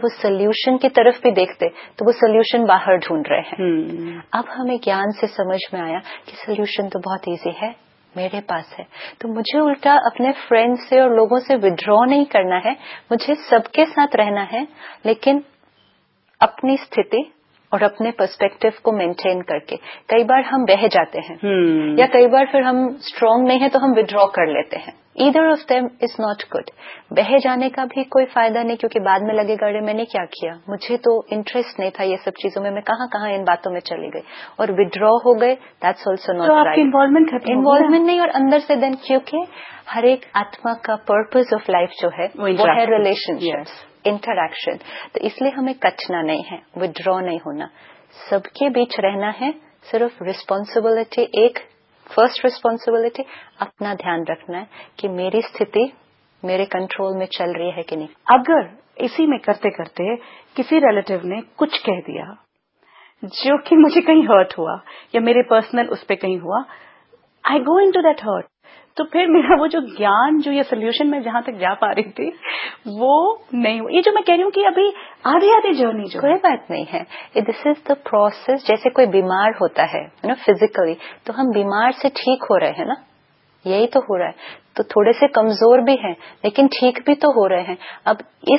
वो सोल्यूशन की तरफ भी देखते तो वो सोल्यूशन बाहर ढूंढ रहे हैं। अब हमें ज्ञान से समझ में आया कि सोल्यूशन तो बहुत इजी है, मेरे पास है। तो मुझे उल्टा अपने फ्रेंड्स से और लोगों से विड्रॉ नहीं करना है, मुझे सबके साथ रहना है, लेकिन अपनी स्थिति और अपने पर्सपेक्टिव को मेंटेन करके। कई बार हम बह जाते हैं या कई बार फिर हम स्ट्रांग नहीं है तो हम विड्रॉ कर लेते हैं। Either of them is not good. बह जाने का भी कोई फायदा नहीं, क्योंकि बाद में लगेगा अरे मैंने क्या किया, मुझे तो इंटरेस्ट नहीं था ये सब चीजों में, मैं कहाँ इन बातों में चली गई और विड्रॉ हो गए। That's also not right. Involvement नहीं, और अंदर से देन, क्योंकि हर एक आत्मा का पर्पज ऑफ लाइफ जो है वो है रिलेशनशिप्स, इंटरैक्शन। तो इसलिए हमें कटना नहीं है, विड्रॉ नहीं होना, सबके बीच रहना है। सिर्फ रिस्पॉन्सिबिलिटी, एक फर्स्ट रिस्पॉन्सिबिलिटी अपना ध्यान रखना है कि मेरी स्थिति मेरे कंट्रोल में चल रही है कि नहीं। अगर इसी में करते करते किसी रिलेटिव ने कुछ कह दिया जो कि मुझे कहीं हर्ट हुआ या मेरे पर्सनल उस पे कहीं हुआ, आई गो इनटू दैट हर्ट, तो फिर मेरा वो जो ज्ञान, जो ये सोल्यूशन में जहां तक जा पा रही थी वो नहीं हुआ। ये जो मैं कह रही हूँ कि अभी आधी जर्नी जो कोई बात नहीं है, दिस इज द प्रोसेस। जैसे कोई बीमार होता है ना फिजिकली, तो हम बीमार से ठीक हो रहे हैं ना, यही तो हो रहा है। तो थोड़े से कमजोर भी हैं लेकिन ठीक भी तो हो रहे हैं। अब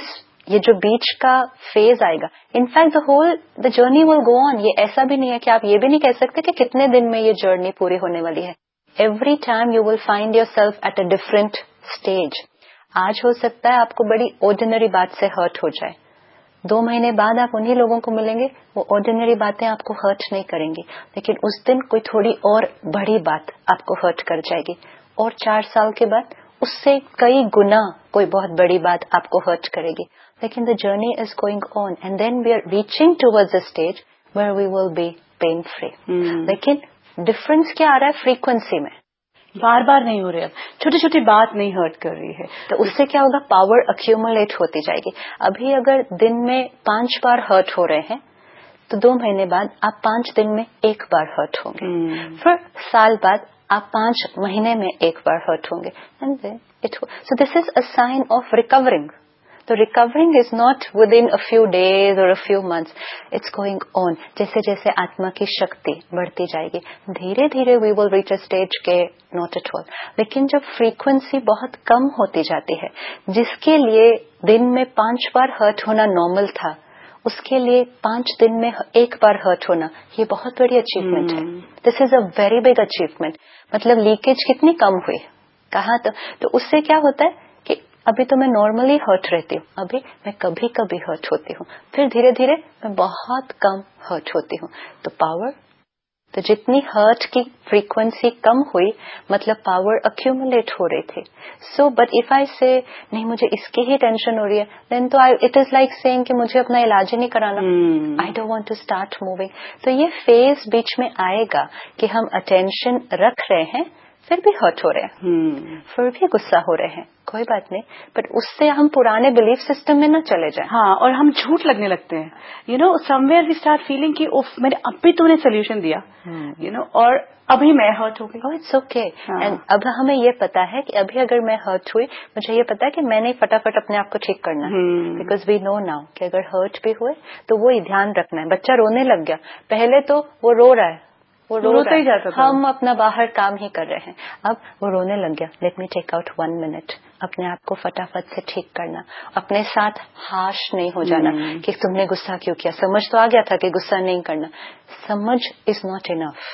ये जो बीच का फेज आएगा, in fact the journey will go on. ये ऐसा भी नहीं है कि आप ये भी नहीं कह सकते कि कितने दिन में ये जर्नी पूरी होने वाली है। Every time you will find your self at a different stage. आज हो सकता है आपको बड़ी ऑर्डिनरी बात से हर्ट हो जाए, 2 महीने बाद आप उन्हीं लोगों को मिलेंगे, वो ऑर्डिनरी बातें आपको हर्ट नहीं करेंगी, लेकिन उस दिन कोई थोड़ी और बड़ी बात आपको हर्ट कर जाएगी, और 4 साल के बाद उससे कई गुना कोई बहुत बड़ी बात आपको हर्ट करेगी। लेकिन the journey is going on and then we are reaching towards a stage where we will be pain free. लेकिन डिफरेंस क्या आ रहा है फ्रीक्वेंसी में, बार बार नहीं हो रहे, अब छोटी छोटी बात नहीं हर्ट कर रही है। तो उससे क्या होगा, पावर अक्यूमुलेट होती जाएगी। अभी अगर दिन में 5 बार हर्ट हो रहे हैं तो 2 महीने बाद आप 5 दिन में 1 बार हर्ट होंगे, फिर साल बाद आप 5 महीने में 1 बार हर्ट होंगे, and then so this is a sign of recovering. तो recovering is not with in a few days और a few months, it's going on. जैसे जैसे आत्मा की शक्ति बढ़ती जाएगी, धीरे धीरे we will reach a stage के नॉट एट ऑल। लेकिन जब फ्रीक्वेंसी बहुत कम होती जाती है, जिसके लिए दिन में 5 बार हर्ट होना नॉर्मल था, उसके लिए 5 दिन में 1 बार हर्ट होना ये बहुत बड़ी अचीवमेंट है। This is a very big achievement. मतलब लीकेज कितनी कम हुई, कहा तो उससे क्या होता है कि अभी तो मैं नॉर्मली हर्ट रहती हूँ, अभी मैं कभी कभी हर्ट होती हूँ, फिर धीरे धीरे मैं बहुत कम हर्ट होती हूँ। तो पावर, तो जितनी हर्ट की फ्रीक्वेंसी कम हुई मतलब पावर अक्यूमुलेट हो रही थी। सो बट इफ आई से नहीं मुझे इसकी ही टेंशन हो रही है, देन तो इट इज लाइक सेइंग कि मुझे अपना इलाज ही नहीं कराना, I don't want to start moving. तो ये फेज बीच में आएगा कि हम अटेंशन रख रहे हैं फिर भी हर्ट हो रहे हैं, फिर भी गुस्सा हो रहे हैं, कोई बात नहीं, बट उससे हम पुराने बिलीफ सिस्टम में ना चले जाएं। हाँ, और हम झूठ लगने लगते हैं, you know, somewhere we start feeling कि उफ मैंने अब भी तूने सोल्यूशन दिया, यू नो, और अभी मैं हर्ट हो गई। It's okay. एंड अब हमें ये पता है कि अभी अगर मैं हर्ट हुई, मुझे ये पता है कि मैंने फटाफट अपने आप को ठीक करना है, बिकॉज वी नो नाउ कि अगर हर्ट भी हुए तो वो ही ध्यान रखना है। बच्चा रोने लग गया, पहले तो वो रो रहा है, वो रोता ही जाता था, हम अपना बाहर काम ही कर रहे हैं, अब वो रोने लग गया, let me take out 1 minute, अपने आप को फटाफट से ठीक करना, अपने साथ हाश नहीं हो जाना कि तुमने गुस्सा क्यों किया, समझ तो आ गया था कि गुस्सा नहीं करना। समझ इज नॉट इनफ।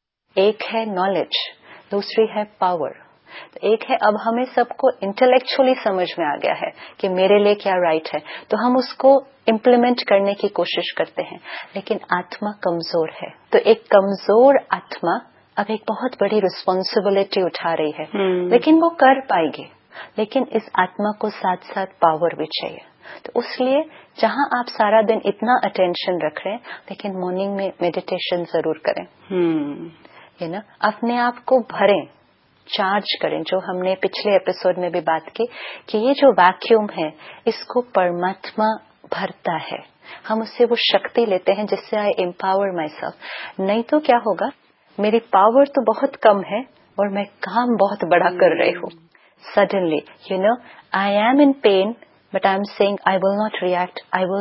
एक है नॉलेज, दूसरी है पावर। तो एक है अब हमें सबको इंटेलेक्चुअली समझ में आ गया है कि मेरे लिए क्या राइट है, तो हम उसको इम्प्लीमेंट करने की कोशिश करते हैं, लेकिन आत्मा कमजोर है। तो एक कमजोर आत्मा अब एक बहुत बड़ी रिस्पॉन्सिबिलिटी उठा रही है, लेकिन वो कर पाएगी, लेकिन इस आत्मा को साथ साथ पावर भी चाहिए। तो उसलिए जहां आप सारा दिन इतना अटेंशन रख रहे हैं, लेकिन मॉर्निंग में मेडिटेशन जरूर करें, यू नो, अपने आप को भरें, चार्ज करें। जो हमने पिछले एपिसोड में भी बात की कि ये जो वैक्यूम है इसको परमात्मा भरता है, हम उससे वो शक्ति लेते हैं जिससे आई एम्पावर माई सेल्फ। नहीं तो क्या होगा, मेरी पावर तो बहुत कम है और मैं काम बहुत बड़ा कर रही हूँ। Suddenly, you know, I am in pen but I am saying I will not react, I will